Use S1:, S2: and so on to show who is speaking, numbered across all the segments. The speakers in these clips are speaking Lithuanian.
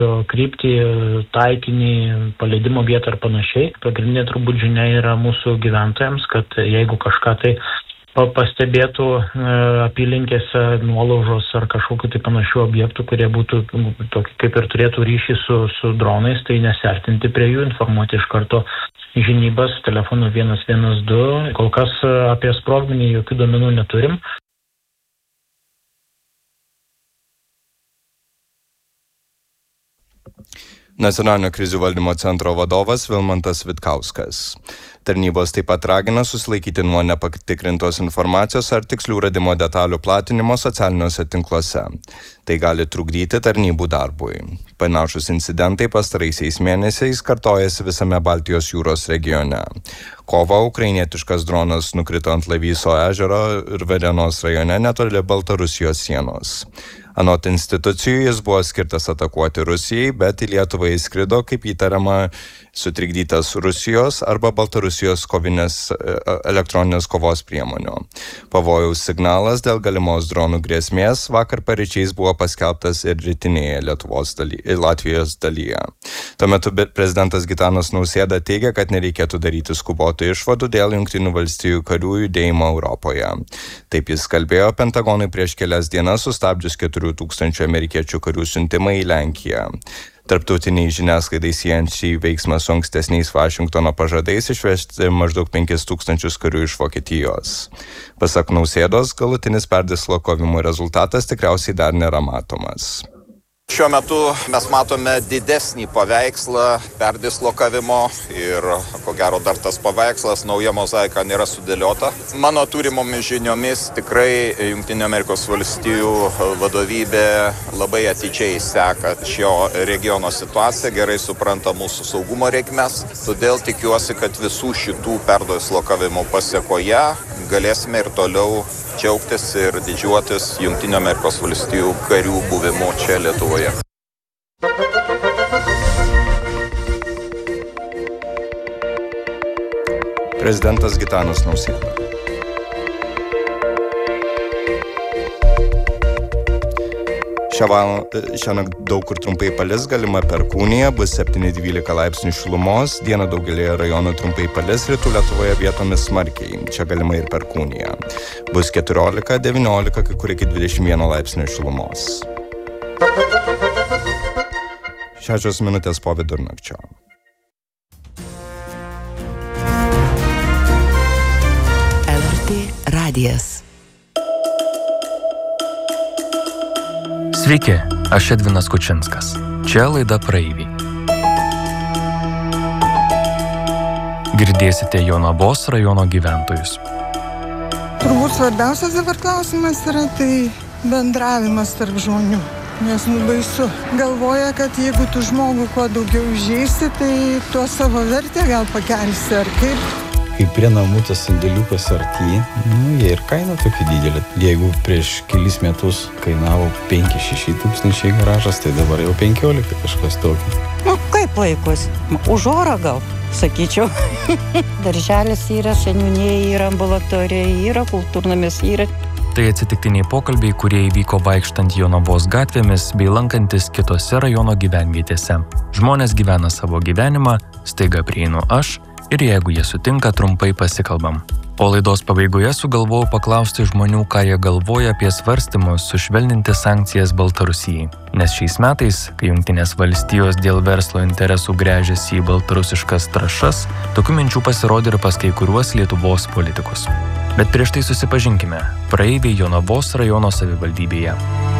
S1: kryptį, taikinį, paleidimo vietą ar panašiai. Pagrindinė turbūt žinia yra mūsų gyventojams, kad jeigu kažką tai pastebėtų apylinkėse nuolaužos ar kažkokiu tai panašių objektų, kurie būtų tokį kaip ir turėtų ryšį su dronais, tai nesiartinti prie jų, informuoti iš karto žinybas telefonu 112. Kol kas apie sprogmenį jokių duomenų neturim.
S2: Nacionalinio krizių valdymo centro vadovas Vilmantas Vitkauskas. Tarnybos taip pat ragina susilaikyti nuo nepatikrintos informacijos ar tikslių radimo detalių platinimo socialiniuose tinkluose. Tai gali trukdyti tarnybų darbui. Panašūs incidentai pastaraisiais mėnesiais kartojasi visame Baltijos jūros regione. Kovą ukrainietiškas dronas nukrito ant Lavyso ežero ir Varėnos rajone netoli Baltarusijos sienos. Anot institucijų jis buvo skirtas atakuoti Rusijai, bet į Lietuvą įskrido, kaip įtariama, sutrikdytas Rusijos arba Baltarusijos kovinės elektroninės kovos priemonių. Pavojaus signalas dėl galimos dronų grėsmės vakar paryčiais buvo paskelbtas ir rytinėje Latvijos dalyje. Tuo metu prezidentas Gitanas Nausėda teigia, kad nereikėtų daryti skubotų išvadų dėl Jungtinių valstijų karių judėjimo Europoje. Taip jis kalbėjo Pentagonui prieš kelias dienas sustabdžius 4,000 amerikiečių karių siuntimą į Lenkiją. Tarptautiniai žiniasklaidai siejant šį veiksmą su ankstesniais Vašingtono pažadais išvežti maždaug 5,000 karių iš Vokietijos. Pasak Nausėdos, galutinis perdislokovimo rezultatas tikriausiai dar nėra matomas.
S3: Šiuo metu mes matome didesnį paveikslą perdislokavimo ir ko gero dar tas paveikslas, nauja mozaika nėra sudėliota. Mano turimomis žiniomis tikrai Jungtinių Amerikos valstijų vadovybė labai atidžiai seka šio regiono situaciją, gerai supranta mūsų saugumo reikmes. Todėl tikiuosi, kad visų šitų perdislokavimų pasėkoje galėsime ir toliau džiaugtis ir didžiuotis Jungtinių Amerikos valstijų karių buvimu čia Lietuvoje.
S2: Prezidentas Gitanas Nausėda. Šiąnakt daug kur trumpai palis, galima perkūnija, bus 7-12 laipsnių šilumos, dieną daugelėje rajonų trumpai palis, rytų Lietuvoje vietomis smarkiai, čia galima ir perkūnija. Bus 14-19, kai kur iki 21 laipsnių šilumos. 6 minutės po vidurnakčio.
S4: LRT radijas.
S5: Sveiki, aš Edvinas Kučinskas. Čia laida Praeiviai. Girdėsite Jonavos rajono gyventojus.
S6: Turbūt svarbiausias dabar klausimas yra tai bendravimas tarp žmonių. Nes baisu. Galvoja, kad jeigu tu žmogų kuo daugiau įžeisi, tai tuo savo vertę gal pakelsi ar kaip.
S7: Kai prie namų tas sandėliukas arti, jie ir kaina tokia didelė. Jeigu prieš kelis metus kainavo 5-6 tūkstančiai garažas, tai dabar jau 15 kažkas tokio.
S8: Kaip laikus? Už orą gal, sakyčiau. Darželis yra, seniūnėje yra, ambulatorija yra, kultūrnamis yra.
S5: Tai atsitiktiniai pokalbiai, kurie įvyko vaikštant Jonavos gatvėmis bei lankantis kitose rajono gyvenvietėse. Žmonės gyvena savo gyvenimą, staiga prieinu aš ir jeigu jie sutinka, trumpai pasikalbam. O laidos pabaigoje sugalvojau paklausti žmonių, ką jie galvoja apie svarstymus sušvelninti sankcijas Baltarusijai. Nes šiais metais, kai Jungtinės valstijos dėl verslo interesų gręžiasi į baltarusiškas trąšas, tokių minčių pasirodė ir pas kai kuriuos Lietuvos politikus. Bet prieš tai susipažinkime. Praeiviai Jonavos rajono savivaldybėje.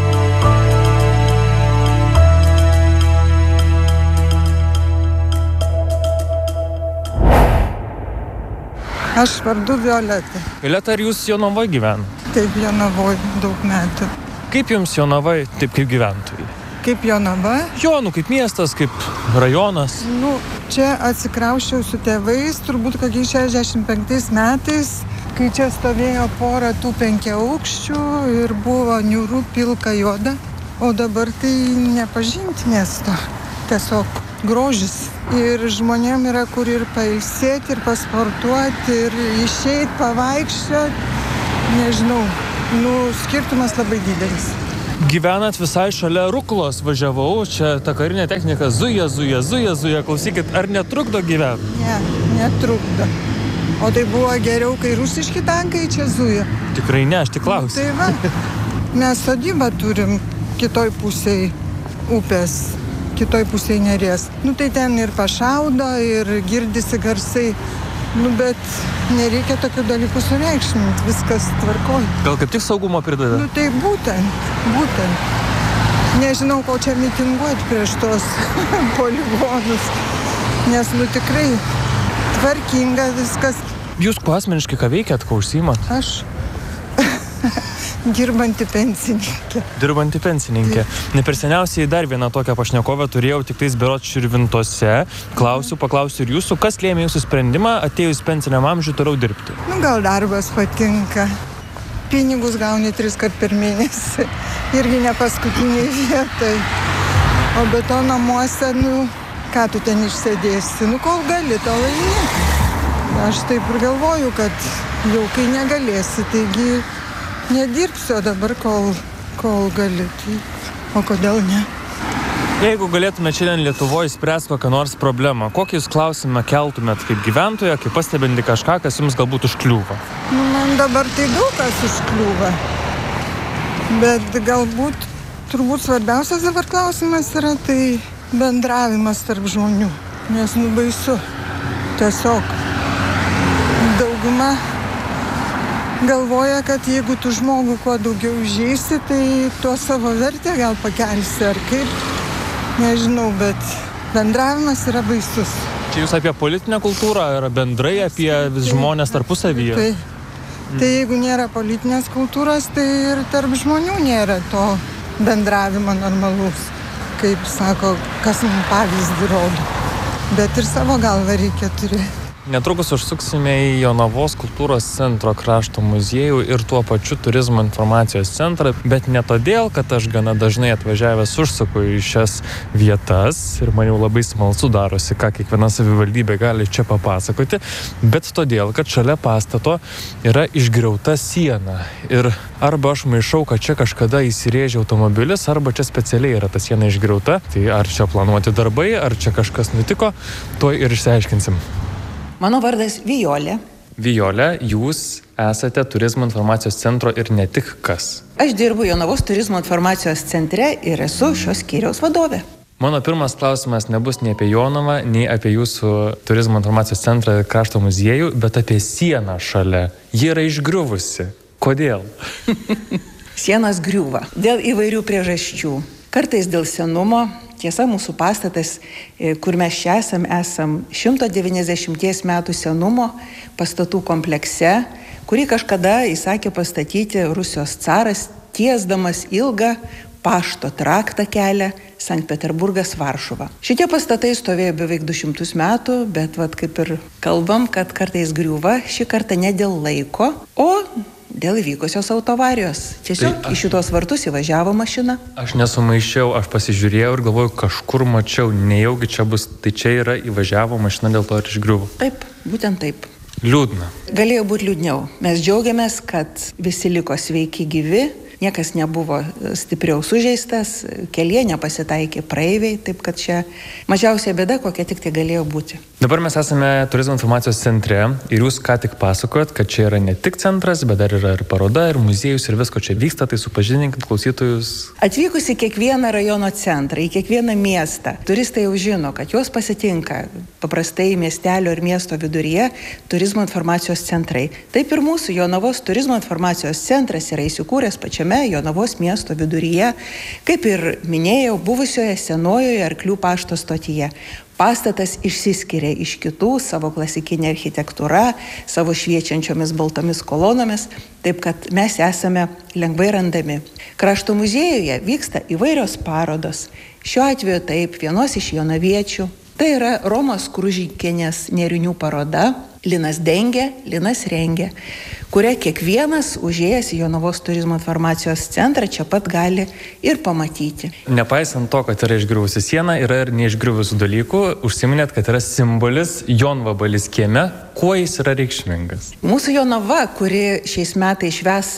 S6: Aš vardu Violeta.
S5: Violeta, ar jūs Jonavoje gyvena?
S6: Taip, Jonavoje daug metų.
S5: Kaip jums Jonavoje, taip kaip gyventojai?
S6: Kaip Jonava?
S5: Kaip miestas, kaip rajonas.
S6: Čia atsikrausčiau su tėvais, turbūt kokiais 65 metais, kai čia stovėjo pora tų 5 aukščių ir buvo niūru, pilka, juoda. O dabar tai nepažinti miesto. Tiesiog grožis. Ir žmonėm yra kur ir pailsėti, ir pasportuoti, ir išeiti, pavaikščioti. Nežinau, skirtumas labai didelis.
S5: Gyvenat visai šalia Ruklos, važiavau, čia ta karinė technika zuja, klausykit, ar netrukdo gyventi?
S6: Ne, netrukdo. O tai buvo geriau, kai rusiški tankai čia zuja.
S5: Tikrai ne, aš tik klausiu.
S6: Tai va, mes sodybą turim kitoj pusėj upės, kitoj pusėj Neries. Tai ten ir pašaudo, ir girdisi garsai. Bet nereikia tokių dalykų sureikšminti, viskas tvarkoj.
S5: Gal kaip tik saugumo prideda?
S6: Tai būtent. Nežinau, ko čia mitinguoti prieš tos poligonus, nes tikrai tvarkinga viskas.
S5: Jūs kuo asmeniškai ką veikiat, ko užsiimat?
S6: Aš dirbanti pensininkė. Ne per seniausiai dar vieną tokią pašnekovę turėjau, tik tais berods Širvintose. Paklausiu ir jūsų, kas lėmė jūsų sprendimą atėjus pensiniam amžiui toliau dirbti? Gal darbas patinka. Pinigus gauni 3 kart per mėnesį. Irgi ne paskutiniai vietai. O be to namuose, ką tu ten išsėdėsi? Kol gali, to laimi. Aš taip ir galvoju, kad jau kai negalėsi, taigi nedirbsiu dabar, kol gali. O kodėl ne?
S5: Jeigu galėtumėte šiandien Lietuvoje spręsti kokią nors problemą, kokį jūs klausimą keltumėt kaip gyventoja, kaip pastebinti kažką, kas jums galbūt užkliūva?
S6: Man dabar tai daug kas užkliūva. Bet turbūt svarbiausias dabar klausimas yra tai bendravimas tarp žmonių. Nes baisu. Tiesiog dauguma galvoja, kad jeigu tu žmogų kuo daugiau užeisi, tai tuo savo vertę gal pakelsi ar kaip. Nežinau, bet bendravimas yra baisus.
S5: Čia jūs apie politinę kultūrą ar bendrai apie žmonės tarpusavyje?
S6: Tai jeigu nėra politinės kultūros, tai ir tarp žmonių nėra to bendravimo normalus. Kaip sako, kas mums pavyzdį rodo. Bet ir savo galvą reikia turėti.
S5: Netrukus užsuksime į Jonavos kultūros centro krašto muziejų ir tuo pačiu turizmo informacijos centrą, bet ne todėl, kad aš gana dažnai atvažiavęs užsuku į šias vietas ir man jau labai smalsu darosi, ką kiekviena savivaldybė gali čia papasakoti, bet todėl, kad šalia pastato yra išgriauta siena ir arba aš maišau, kad čia kažkada įsirėžė automobilis, arba čia specialiai yra ta siena išgriauta, tai ar čia planuoti darbai, ar čia kažkas nutiko, tuoj ir išsiaiškinsim.
S9: Mano vardas Vijolė.
S5: Vijolė, jūs esate turizmo informacijos centro ir ne tik kas.
S9: Aš dirbu Jonavos turizmo informacijos centre ir esu šios skyriaus vadovė.
S5: Mano pirmas klausimas nebus nei apie Jonavą, nei apie jūsų turizmo informacijos centrą ir krašto muziejų, bet apie sieną šalia. Ji yra išgriuvusi. Kodėl?
S9: Sienos griūva dėl įvairių priežasčių. Kartais dėl senumo. Tiesa, mūsų pastatas, kur mes čia esam 190 metų senumo pastatų komplekse, kurį kažkada įsakė pastatyti Rusijos caras, tiesdamas ilgą pašto traktą kelią Sankt Peterburgas Varšuva. Šitie pastatai stovėjo beveik 200 metų, bet kaip ir kalbam, kad kartais griūva, šį kartą ne dėl laiko, o dėl įvykusios autoavarijos. Tiesiog į šitos vartus įvažiavo mašina.
S5: Aš nesumaišiau, aš pasižiūrėjau ir galvoju, kažkur mačiau, nejaugi čia bus, tai čia yra įvažiavo mašina, dėl to ir išgriuvo.
S9: Taip, būtent taip.
S5: Liūdna.
S9: Galėjo būti liūdniau. Mes džiaugiamės, kad visi liko sveiki gyvi, niekas nebuvo stipriau sužeistas, kelyje nepasitaikė praeiviai, taip kad čia mažiausia bėda, kokia tik tai galėjo būti.
S5: Dabar mes esame turizmo informacijos centre ir jūs ką tik pasakojot, kad čia yra ne tik centras, bet dar yra ir paroda, ir muziejus, ir visko čia vyksta, tai supažindinkit klausytojus.
S9: Atvykus į kiekvieną rajono centrą, į kiekvieną miestą, turistai jau žino, kad juos pasitinka paprastai miestelio ir miesto viduryje turizmo informacijos centrai. Taip ir mūsų Jonavos turizmo informacijos centras yra įsikūręs pačiame Jonavos miesto viduryje, kaip ir minėjau, buvusioje senojoje Arklių pašto stotyje. Pastatas išsiskiria iš kitų savo klasikinė architektūra, savo šviečiančiomis baltomis kolonomis, taip kad mes esame lengvai randami. Krašto muziejuje vyksta įvairios parodos. Šiuo atveju taip, vienos iš jonaviečių. Tai yra Romos Kružikienės nėrinių paroda, Linas dengia, Linas rengia, kurią kiekvienas užėjęs į Jonavos turizmo informacijos centrą čia pat gali ir pamatyti.
S5: Nepaisant to, kad yra išgriuvusi siena, yra ir neišgriuvusių dalykų, užsiminėt, kad yra simbolis Jonvabalis kieme. Kuo jis yra reikšmingas?
S9: Mūsų Jonava, kuri šiais metais švęs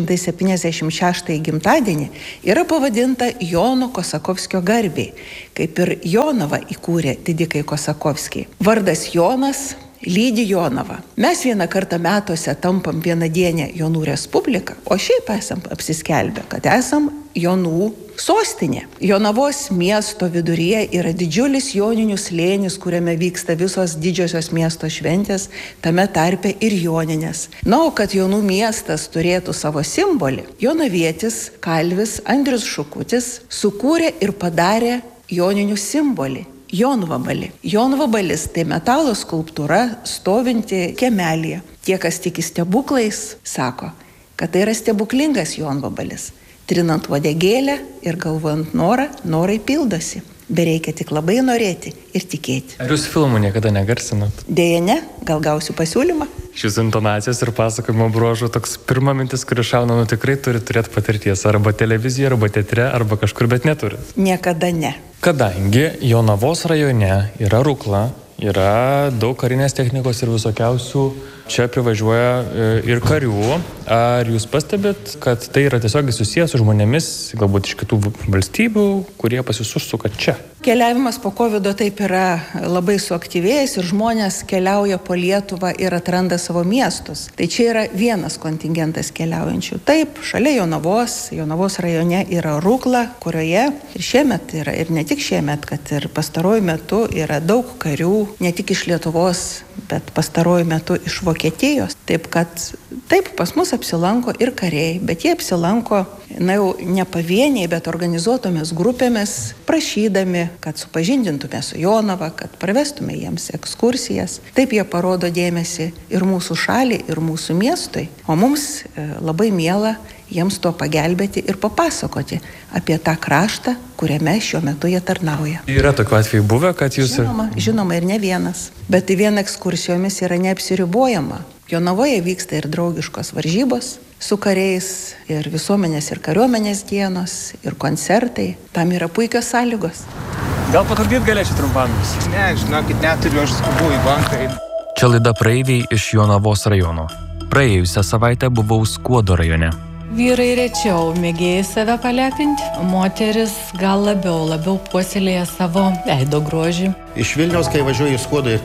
S9: 276 gimtadienį, yra pavadinta Jono Kosakovskio garbei, kaip ir Jonava įkūrė didikai Kosakovskiai. Vardas Jonas lydi Jonavą. Mes vieną kartą metuose tampam vienadienę Jonų Respubliką, o šiaip esam apsiskelbę, kad esam Jonų sostinė. Jonavos miesto viduryje yra didžiulis Joninių slėnis, kuriame vyksta visos didžiosios miesto šventės, tame tarpe ir Joninės. Na, o kad Jonų miestas turėtų savo simbolį, jonavietis Kalvis Andrius Šukutis sukūrė ir padarė Joninių simbolį. Jonvabalį. Jonvabalis tai metalo skulptūra stovinti kiemelėje. Tie, kas tiki stebuklais, sako, kad tai yra stebuklingas Jonvabalis. Trinant uodegėlę ir galvojant norą, norai pildosi. Bereikia tik labai norėti ir tikėti.
S5: Ar jūs filmų niekada negarsinat?
S9: Deja ne, gal gausiu pasiūlymą.
S5: Šis intonacijos ir pasakojimo bruožų toks pirma mintis, kuri šauna, tikrai turi turėti patirties arba televizijoje, arba teatre, arba kažkur, bet neturit.
S9: Niekada ne.
S5: Kadangi Jonavos rajone yra Rukla, yra daug karinės technikos ir visokiausių, čia privažiuoja ir karių. Ar jūs pastebit, kad tai yra tiesiog susijęs su žmonėmis, galbūt iš kitų valstybių, kurie pas jūs užsuka čia?
S9: Keliavimas po COVID taip yra labai suaktyvėjęs ir žmonės keliauja po Lietuvą ir atranda savo miestus. Tai čia yra vienas kontingentas keliaujančių. Taip, šalia Jonavos rajone yra Rukla, kurioje ir šiemet yra, ir ne tik šiemet, kad ir pastaruoju metu yra daug karių, ne tik iš Lietuvos, bet pastaruoju metu iš Vokietijos. Taip, kad taip, pas mus apsilanko ir kariai, bet jie apsilanko, jau ne pavieniai, bet organizuotomis grupėmis, prašydami, kad supažindintume su Jonava, kad pravestume jiems ekskursijas. Taip jie parodo dėmesį ir mūsų šaliai, ir mūsų miestui, o mums labai miela jiems to pagelbėti ir papasakoti apie tą kraštą, kuriame šiuo metu jie tarnauja.
S5: Yra tokių atvejų buvę, kad jūs...
S9: Žinoma, ir ne vienas. Bet tai vien ekskursijomis yra neapsiribojama. Jonavoje vyksta ir draugiškos varžybos su kariais, ir visuomenės ir kariuomenės dienos, ir koncertai. Tam yra puikios sąlygos.
S5: Gal patrukdyt galėčiau trumpam?
S10: Ne, žinokit, neturiu, aš skubu į banką.
S5: Čia laida Praeiviai iš Jonavos rajono. Praėjusią savaitę buvau Skuodo rajone.
S11: Vyrai rečiau mėgėjai save palepinti, moteris gal labiau puoselėja savo veido grožį.
S12: Iš Vilniaus, kai važiuoju į Skuodą,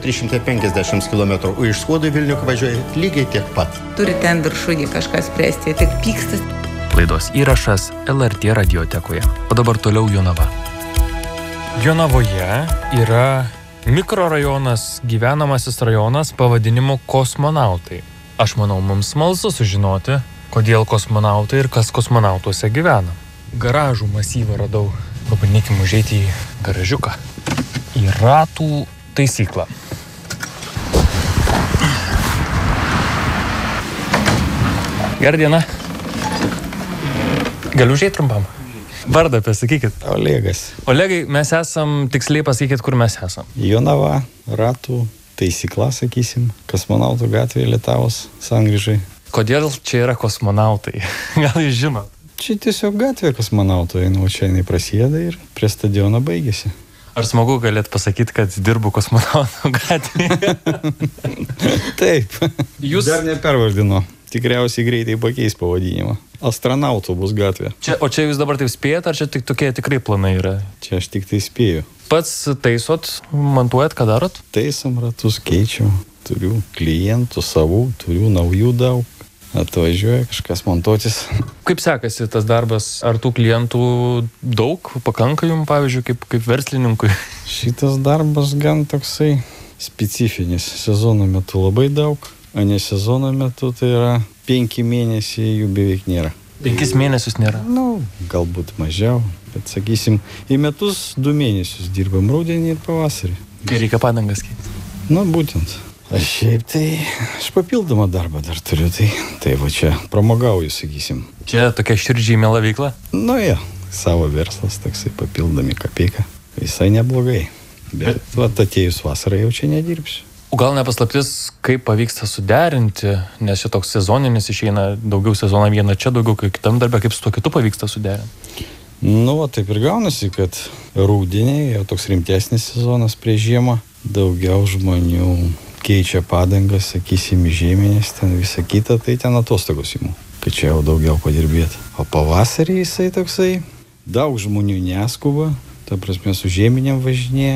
S12: 350 km, o iš Skuodo į Vilnių važiuoju lygiai tiek pat.
S11: Turi ten viršūnį kažkas spręsti, tik pykstas.
S5: Laidos įrašas LRT radiotekoje. O dabar toliau Jonava. Jonavoje yra mikrorajonas, gyvenamasis rajonas pavadinimu Kosmonautai. Aš manau, mums smalsu sužinoti, kodėl kosmonautai ir kas kosmonautuose gyvena. Garažų masyvą radau. Pabandykim užeiti į garažiuką. Į ratų taisyklą. Gerą dieną. Galiu užeiti trumpam? Vardą pasakykit.
S7: Olegas.
S5: Olegai, mes esam, tiksliai pasakykit, kur mes esam.
S7: Jonava, ratų taisykla, sakysim. Kosmonautų gatvėje Lietuvos sankryžai.
S5: Kodėl čia yra kosmonautai? Gal jūs žinot?
S7: Čia tiesiog gatvė kosmonautų, čia jinai prasideda ir prie stadiono baigėsi.
S5: Ar smagu galėt pasakyti, kad dirbu kosmonautų gatvėje?
S7: Taip.
S5: Jūs...
S7: Dar nepervardino. Tikriausiai greitai pakeis pavadinimą. Astronautų bus gatvė.
S5: O čia jūs dabar taip spėjat, ar čia tik tokie tikrai planai yra?
S7: Čia aš tik tai spėju.
S5: Pats taisot, montuojat, ką darot?
S7: Taisom ratus, keičiu. Turiu klientų savų, turiu naujų daug. Atvažiuoja kažkas montuotis.
S5: Kaip sekasi tas darbas? Ar tų klientų daug? Pakanka jums, pavyzdžiui, kaip verslininkui?
S7: Šitas darbas gan toksai specifinis. Sezono metu labai daug, o ne sezono metu tai yra 5 mėnesiai jų beveik nėra.
S5: 5 mėnesius nėra?
S7: Galbūt mažiau, bet sakysim, į metus 2 mėnesius dirbam rudenį ir pavasarį.
S5: Kai reikia padangas keisti?
S7: Būtent. Aš šiaip tai, aš papildomą darbą dar turiu, tai va čia pramogauju, sakysim.
S5: Čia tokia širdžiai miela veikla?
S7: Savo verslas, toksai papildomi kapeiką. Visai neblogai. Bet atėjus vasarą jau čia nedirbsiu.
S5: O gal nepaslaptis, kaip pavyksta suderinti, nes čia toks sezoninis išeina, daugiau sezoną vieną čia, daugiau kitam darbę, kaip su to kitu pavyksta suderinti?
S7: Nu, taip ir gaunasi, kad rudeniai, jau toks rimtesnis sezonas prie žiemą, daugiau žmonių keičia padangas, sakysim, žieminės, ten visą kitą, tai ten atostogos įmu, kad čia jau daugiau padirbėti. O pavasarį jisai toksai, daug žmonių neskuba, ta prasme su žieminėm važinėja.